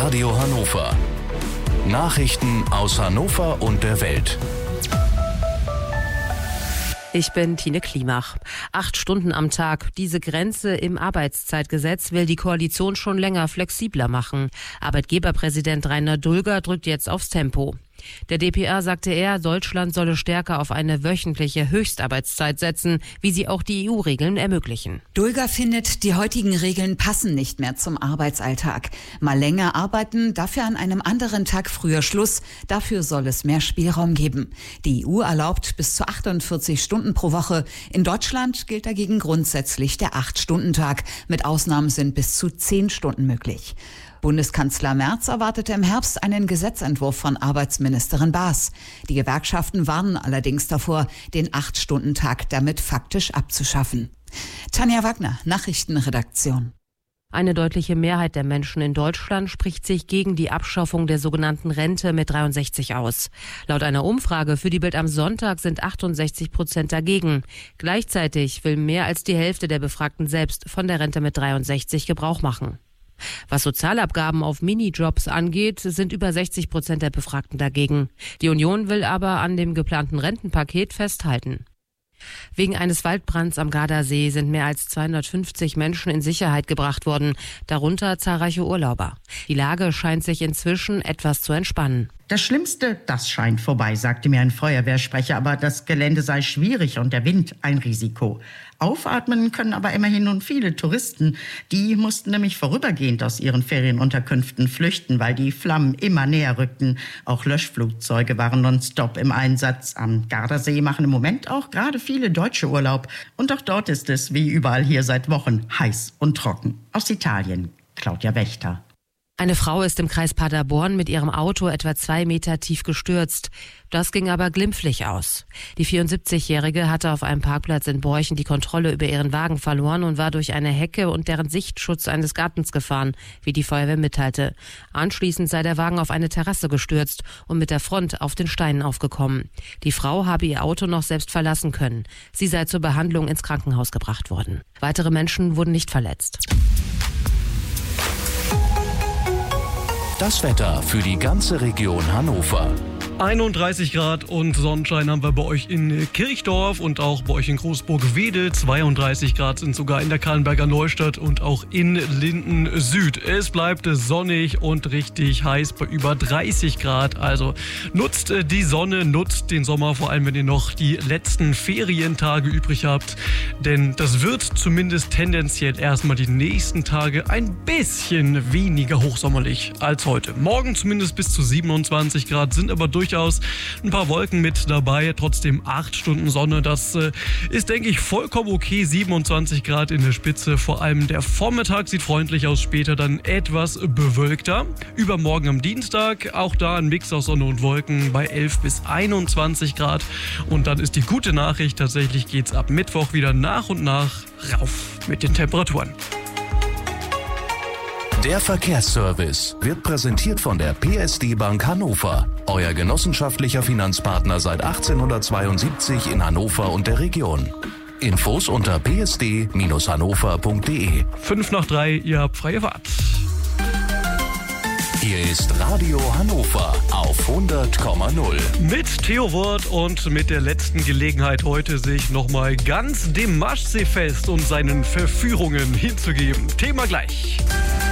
Radio Hannover. Nachrichten aus Hannover und der Welt. Ich bin Tine Klimach. 8 Stunden am Tag. Diese Grenze im Arbeitszeitgesetz will die Koalition schon länger flexibler machen. Arbeitgeberpräsident Rainer Dulger drückt jetzt aufs Tempo. Der dpa sagte Deutschland solle stärker auf eine wöchentliche Höchstarbeitszeit setzen, wie sie auch die EU-Regeln ermöglichen. Dulger findet, die heutigen Regeln passen nicht mehr zum Arbeitsalltag. Mal länger arbeiten, dafür an einem anderen Tag früher Schluss. Dafür soll es mehr Spielraum geben. Die EU erlaubt bis zu 48 Stunden pro Woche. In Deutschland gilt dagegen grundsätzlich der 8-Stunden-Tag. Mit Ausnahmen sind bis zu 10 Stunden möglich. Bundeskanzler Merz erwartete im Herbst einen Gesetzentwurf von Arbeitsministerin Baas. Die Gewerkschaften warnen allerdings davor, den 8-Stunden-Tag damit faktisch abzuschaffen. Tanja Wagner, Nachrichtenredaktion. Eine deutliche Mehrheit der Menschen in Deutschland spricht sich gegen die Abschaffung der sogenannten Rente mit 63 aus. Laut einer Umfrage für die Bild am Sonntag sind 68% dagegen. Gleichzeitig will mehr als die Hälfte der Befragten selbst von der Rente mit 63 Gebrauch machen. Was Sozialabgaben auf Minijobs angeht, sind über 60% der Befragten dagegen. Die Union will aber an dem geplanten Rentenpaket festhalten. Wegen eines Waldbrands am Gardasee sind mehr als 250 Menschen in Sicherheit gebracht worden, darunter zahlreiche Urlauber. Die Lage scheint sich inzwischen etwas zu entspannen. Das Schlimmste, das scheint vorbei, sagte mir ein Feuerwehrsprecher, aber das Gelände sei schwierig und der Wind ein Risiko. Aufatmen können aber immerhin nun viele Touristen. Die mussten nämlich vorübergehend aus ihren Ferienunterkünften flüchten, weil die Flammen immer näher rückten. Auch Löschflugzeuge waren nonstop im Einsatz. Am Gardasee machen im Moment auch gerade viele Deutsche Urlaub. Und auch dort ist es, wie überall hier seit Wochen, heiß und trocken. Aus Italien, Claudia Wächter. Eine Frau ist im Kreis Paderborn mit ihrem Auto etwa 2 Meter tief gestürzt. Das ging aber glimpflich aus. Die 74-Jährige hatte auf einem Parkplatz in Borchen die Kontrolle über ihren Wagen verloren und war durch eine Hecke und deren Sichtschutz eines Gartens gefahren, wie die Feuerwehr mitteilte. Anschließend sei der Wagen auf eine Terrasse gestürzt und mit der Front auf den Steinen aufgekommen. Die Frau habe ihr Auto noch selbst verlassen können. Sie sei zur Behandlung ins Krankenhaus gebracht worden. Weitere Menschen wurden nicht verletzt. Das Wetter für die ganze Region Hannover. 31 Grad und Sonnenschein haben wir bei euch in Kirchdorf und auch bei euch in Großburg-Wedel. 32 Grad sind sogar in der Kahlenberger Neustadt und auch in Linden Süd. Es bleibt sonnig und richtig heiß bei über 30 Grad. Also nutzt die Sonne, nutzt den Sommer, vor allem wenn ihr noch die letzten Ferientage übrig habt. Denn das wird zumindest tendenziell erstmal die nächsten Tage ein bisschen weniger hochsommerlich als heute. Morgen zumindest bis zu 27 Grad, sind aber durchaus ein paar Wolken mit dabei, trotzdem 8 Stunden Sonne, das ist, denke ich, vollkommen okay, 27 Grad in der Spitze, vor allem der Vormittag sieht freundlich aus, später dann etwas bewölkter. Übermorgen am Dienstag, auch da ein Mix aus Sonne und Wolken bei 11 bis 21 Grad und dann ist die gute Nachricht, tatsächlich geht's ab Mittwoch wieder nach und nach rauf mit den Temperaturen. Der Verkehrsservice wird präsentiert von der PSD Bank Hannover. Euer genossenschaftlicher Finanzpartner seit 1872 in Hannover und der Region. Infos unter psd-hannover.de. 2:55, ihr habt freie Fahrt. Hier ist Radio Hannover auf 100,0. Mit Theo Wort und mit der letzten Gelegenheit heute, sich nochmal ganz dem Maschseefest und seinen Verführungen hinzugeben. Thema gleich.